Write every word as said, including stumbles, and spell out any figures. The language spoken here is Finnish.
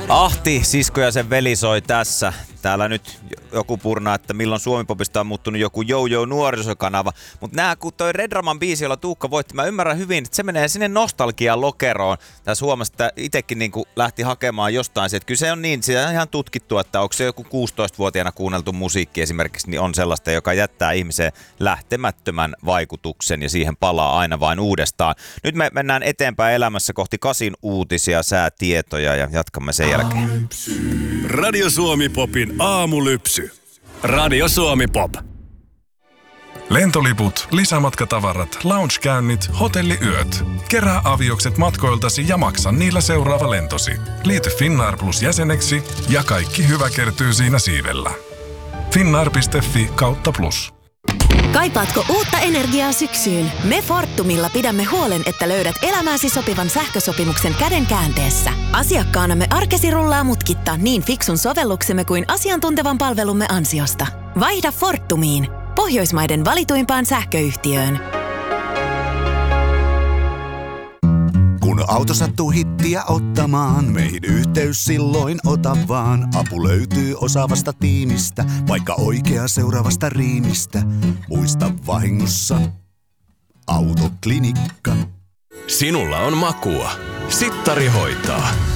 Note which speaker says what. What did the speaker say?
Speaker 1: Ahti, sisko ja sen veli soi tässä. Täällä nyt joku purnaa, että milloin Suomi-popista on muuttunut joku Jojo nuorisokanava. Mutta nää, kun toi Red Raman biisi, jolla Tuukka voitti, mä ymmärrän hyvin, että se menee sinne nostalgian lokeroon. Tässä huomasi, että itsekin niinku lähti hakemaan jostain. Että kyllä se on niin, se on ihan tutkittu, että onko se joku kuusitoistavuotiaana kuunneltu musiikki esimerkiksi, niin on sellaista, joka jättää ihmiseen lähtemättömän vaikutuksen ja siihen palaa aina vain uudestaan. Nyt me mennään eteenpäin elämässä kohti Kasin uutisia, säätietoja ja jatkamme sen jälkeen.
Speaker 2: Radio Suomi Popin aamulypsy. Radio Suomi Pop.
Speaker 3: Lentoliput, lisämatkatavarat, loungekäynnit, hotelliyöt. Kerää aviokset matkoiltasi ja maksa niillä seuraava lentosi. Liity Finnair Plus jäseneksi ja kaikki hyvä kertyy siinä siivellä. finnair piste fi kautta plus.
Speaker 4: Kaipaatko uutta energiaa syksyyn? Me Fortumilla pidämme huolen, että löydät elämääsi sopivan sähkösopimuksen käden käänteessä. Asiakkaanamme arkesi rullaa mutkitta niin fiksun sovelluksemme kuin asiantuntevan palvelumme ansiosta. Vaihda Fortumiin, Pohjoismaiden valituimpaan sähköyhtiöön.
Speaker 5: Kun auto sattuu hittiä ottamaan, meihin yhteys silloin ota vaan. Apu löytyy osaavasta tiimistä, vaikka oikea seuraavasta riimistä. Muista vahingossa, Autoklinikka.
Speaker 2: Sinulla on makua. Sittari hoitaa.